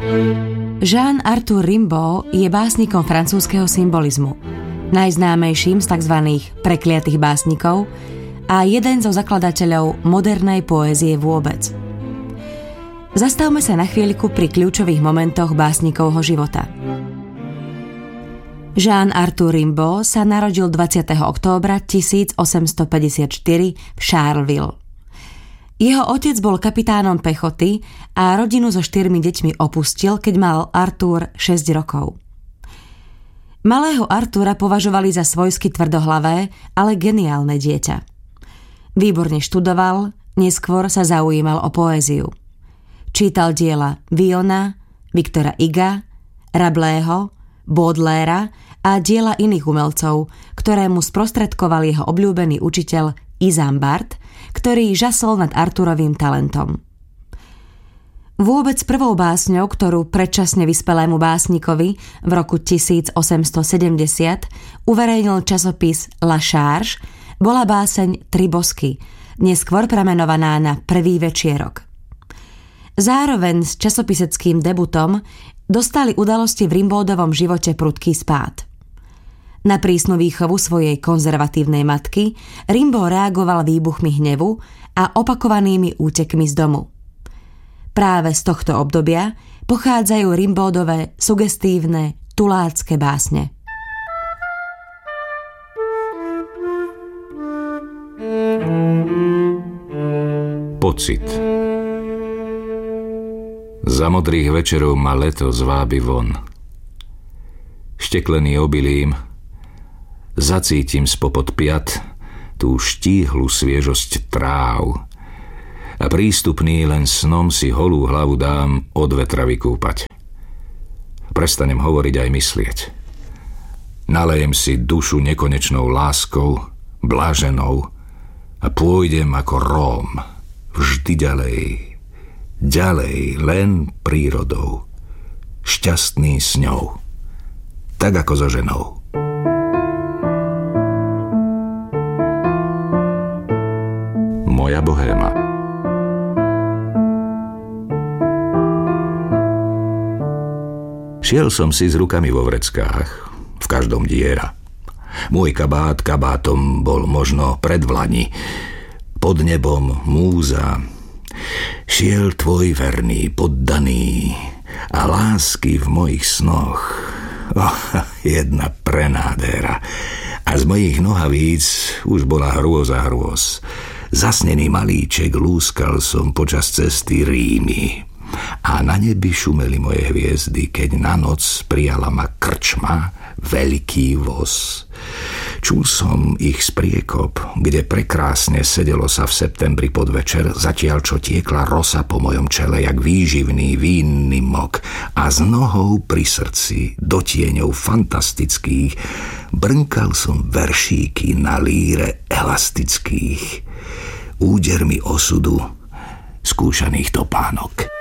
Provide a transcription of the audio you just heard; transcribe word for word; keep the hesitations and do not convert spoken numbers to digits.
Jean-Arthur Rimbaud je básnikom francúzskeho symbolizmu, najznámejším z tzv. Prekliatých básnikov a jeden zo zakladateľov modernej poézie vôbec. Zastavme sa na chvíľku pri kľúčových momentoch básnikovho života. Jean-Arthur Rimbaud sa narodil dvadsiateho októbra tisícosemstopäťdesiatštyri v Charleville. Jeho otec bol kapitánom pechoty a rodinu so štyrmi deťmi opustil, keď mal Arthur šesť rokov. Malého Artura považovali za svojsky tvrdohlavé, ale geniálne dieťa. Výborne študoval, neskôr sa zaujímal o poéziu. Čítal diela Villona, Victora Huga, Rabelaiseho, Baudelairea a diela iných umelcov, ktoré mu sprostredkoval jeho obľúbený učiteľ Isambard, ktorý žasol nad Arturovým talentom. Vôbec prvou básňou, ktorú predčasne vyspelému básnikovi v roku tisícosemstosedemdesiat uverejnil časopis La Charge, bola báseň Tri bosky, neskôr premenovaná na Prvý večierok. Zároveň s časopiseckým debutom dostali udalosti v Rimbaudovom živote prudký spád. Na prísnu výchovu svojej konzervatívnej matky Rimbaud reagoval výbuchmi hnevu a opakovanými útekmi z domu. Práve z tohto obdobia pochádzajú Rimbaudové sugestívne tulácké básne. Pocit. Za modrých večerov ma leto zvábi von. Šteklený obilím zacítim spopod piat tú štíhlu sviežosť tráv a prístupný len snom si holú hlavu dám od vetra vykúpať. Prestanem hovoriť aj myslieť. Nalejem si dušu nekonečnou láskou, bláženou a pôjdem ako Róm vždy ďalej, ďalej len prírodou, šťastný s ňou, tak ako so ženou. Moja bohéma. Šiel som si s rukami vo vreckách, v každom diera. Môj kabát kabátom bol možno predvlani, pod nebom múza. Šiel tvoj verný, poddaný a lásky v mojich snoch. Oh, jedna prenádéra. A z mojich nohavíc už bola hrôza hrôz. Zasnený malíček lúskal som počas cesty Rímy a na nebi šumeli moje hviezdy, keď na noc prijala ma krčma, veľký voz. Čul som ich spriekop, kde prekrásne sedelo sa v septembri podvečer, zatiaľ čo tiekla rosa po mojom čele jak výživný vínny mok a z nohou pri srdci do tieňov fantastických brnkal som veršíky na líre elastických údermi osudu skúšaných topánok.